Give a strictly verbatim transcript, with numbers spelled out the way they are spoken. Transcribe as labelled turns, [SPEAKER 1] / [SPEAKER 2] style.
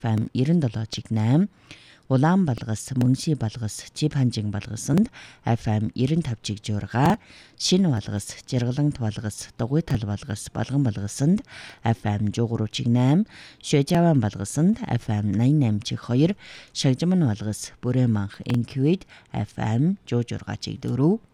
[SPEAKER 1] эф эм девяносто семь восемь, Улаан Балгас, Мөнши Балгас, Жив Ханжин Балгасанд эф эм девяносто пять журга, Шин Балгас, Жаргалант Балгас, Дугуй Тал Балгас, Балган Балгасанд эф эм one oh eight, Шөжаван Балгасанд эф эм ninety-eight point two, Шагжман Балгас, Бүрээманх Инквит эф эм one oh four.